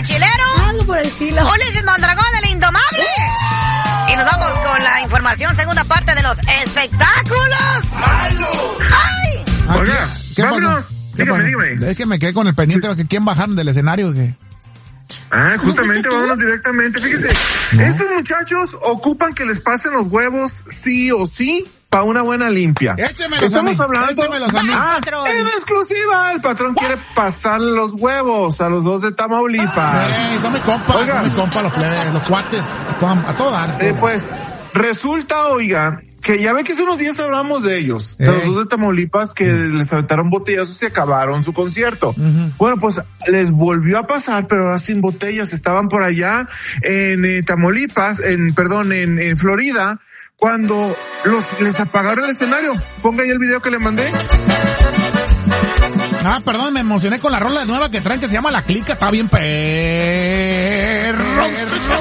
mochilero. Algo por el estilo. Ulises Mondragón, el indomable. Y nos vamos con la información, segunda parte de los espectáculos. ¡Ay! Oiga, ¿Qué vámonos. pasó? Dígame. Es que me quedé con el pendiente de que quién bajaron del escenario. ¿Qué? Justamente, vámonos directamente. Fíjese, estos muchachos ocupan que les pasen los huevos sí o sí para una buena limpia. Échemelos a mí. En exclusiva, el patrón quiere pasarle los huevos a los dos de Tamaulipas. Son mi compa, los plebes, los cuates, a todo dar. Pues, resulta, oiga, que ya ve que hace unos días hablamos de ellos, de los dos de Tamaulipas que les aventaron botellazos y acabaron su concierto. Bueno, pues les volvió a pasar, pero ahora sin botellas. Estaban por allá en Tamaulipas, en Florida, cuando les apagaron el escenario. Ponga ahí el video que le mandé. Perdón, me emocioné con la rola nueva que traen que se llama La Clica. Está bien perro.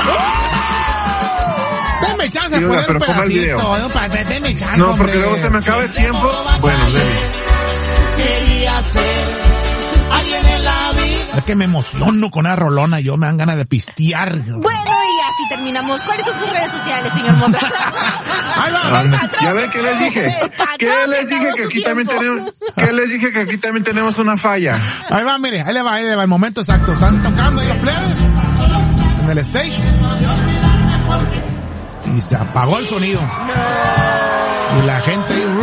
Deme chance de poner un pedacito. Deme chance, no, porque luego se me acaba el tiempo. Bueno, quería ser alguien en la vida. Es que me emociono con esa rolona. Yo me dan ganas de pistear. Bueno, y así terminamos. ¿Cuáles son sus redes sociales, señor Mondragón? Ya ven que les dije. ¿Qué les dije que aquí también tenemos? ¿Qué les dije que aquí también tenemos una falla? Ahí va, mire, ahí le va el momento exacto. Están tocando ahí los plebes en el stage. Y se apagó el sonido. Y la gente ahí.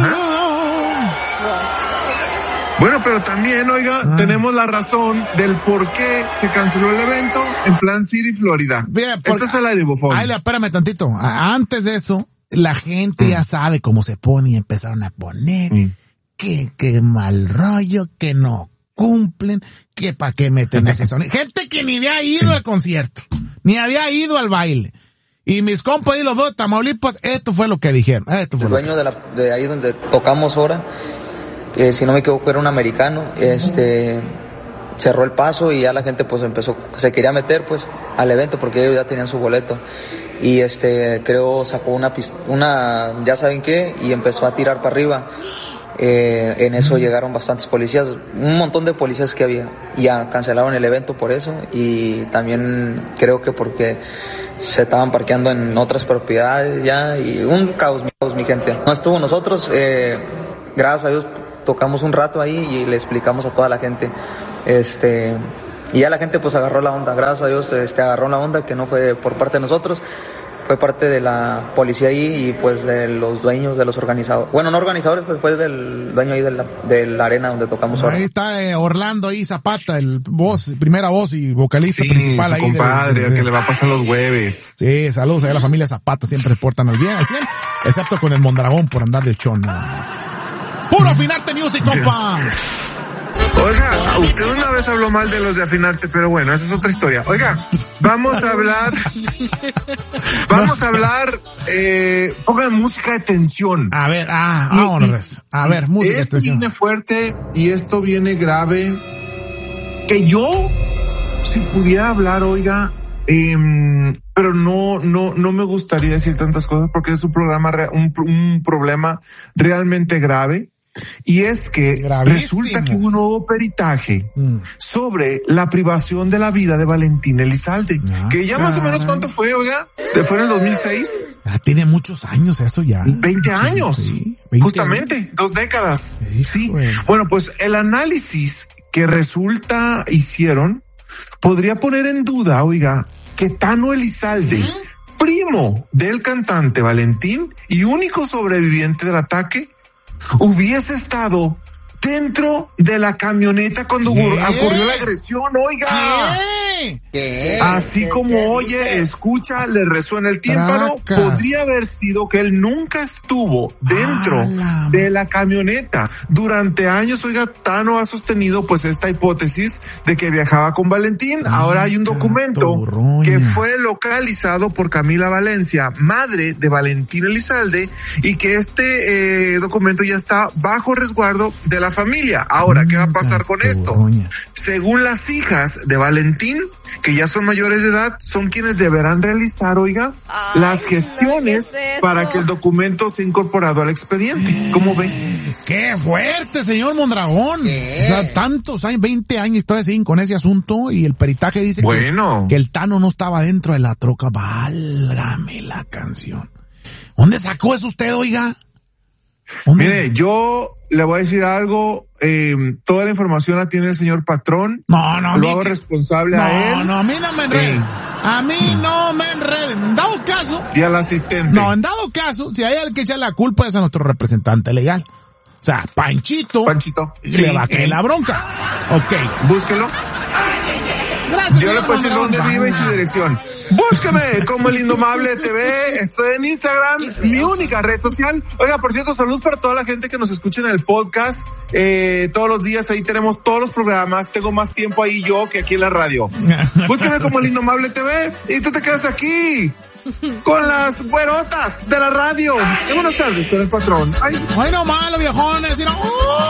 Bueno, pero también, oiga, tenemos la razón del por qué se canceló el evento en Plant City, Florida. Mira, esto es al aire, bufón. Espérame tantito. Antes de eso, la gente ya sabe cómo se pone y empezaron a poner que mal rollo, que no cumplen, que para qué meten ese sonido. Gente que ni había ido al concierto, ni había ido al baile. Y mis compas y los dos de Tamaulipas, esto fue lo que dijeron. El dueño de ahí donde tocamos ahora, si no me equivoco era un americano, cerró el paso y ya la gente pues se quería meter pues al evento porque ellos ya tenían su boleto. Y creo sacó una ya saben qué, y empezó a tirar para arriba. En eso llegaron bastantes policías, un montón de policías que había, y ya cancelaron el evento por eso, y también creo que porque se estaban parqueando en otras propiedades ya, y un caos mi gente. No estuvo nosotros, gracias a Dios tocamos un rato ahí y le explicamos a toda la gente, y ya la gente pues agarró la onda, gracias a Dios agarró la onda, que no fue por parte de nosotros, fue parte de la policía ahí y pues de los dueños, de los organizadores. Bueno, no organizadores, pues fue del dueño ahí de la arena donde tocamos ahora. Ahí está Orlando ahí Zapata, primera voz y vocalista principal ahí. Compadre, al que le va a pasar los hueves. Sí, saludos a la familia Zapata, siempre se portan al 100, excepto con el Mondragón por andar de chon. Puro Afinarte Music, compa. Oiga, usted una vez habló mal de los de Afinarte, pero bueno, esa es otra historia. Oiga, vamos a hablar, pongan música de tensión. A ver, vámonos. A ver, música de tensión. Esto viene fuerte y esto viene grave. Que yo, si pudiera hablar, oiga, pero no me gustaría decir tantas cosas porque es un problema realmente grave. Y es que resulta que hubo un nuevo peritaje sobre la privación de la vida de Valentín Elizalde, que ya más o menos ¿cuánto fue, oiga? ¿Fue en el 2006? Tiene muchos años eso ya. 20 años. Sí, 20 justamente, años. 2 décadas. Sí. Bueno, pues el análisis que hicieron podría poner en duda, oiga, que Tano Elizalde, primo del cantante Valentín y único sobreviviente del ataque, hubiese estado dentro de la camioneta cuando ocurrió la agresión, oiga. ¿Qué? Así como oye, escucha, le resuena el tímpano, podría haber sido que él nunca estuvo dentro de la camioneta. Durante años, oiga, Tano ha sostenido pues esta hipótesis de que viajaba con Valentín. Ahora hay un documento que fue localizado por Camila Valencia, madre de Valentín Elizalde, y que este documento ya está bajo resguardo de la familia. Ahora, ¿qué va a pasar con esto? Según las hijas de Valentín, que ya son mayores de edad, son quienes deberán realizar, las gestiones para que el documento sea incorporado al expediente. ¿Cómo ven? ¡Qué fuerte, señor Mondragón! O sea, tantos años, 20 años todavía siguen con ese asunto y el peritaje dice que el Tano no estaba dentro de la troca. Válgame la canción. ¿Dónde sacó eso usted, oiga? Mire, yo le voy a decir algo, toda la información la tiene el señor patrón. No, lo hago responsable a él. No, a mí no me enreden. A mí no me enreden. En dado caso. Y al asistente. No, en dado caso, si hay alguien que echa la culpa es a nuestro representante legal. O sea, Panchito. Le va a caer la bronca. Ok. Búsquelo. Gracias, yo le puedo decir dónde vive y su dirección. Búsqueme como El Indomable TV. Estoy en Instagram, mi única red social. Oiga, por cierto, saludos para toda la gente que nos escucha en el podcast. Todos los días ahí tenemos todos los programas. Tengo más tiempo ahí yo que aquí en la radio. Búsqueme como El Indomable TV y tú te quedas aquí con las güerotas de la radio. Buenas tardes con el patrón. Ay, no malo, viejones.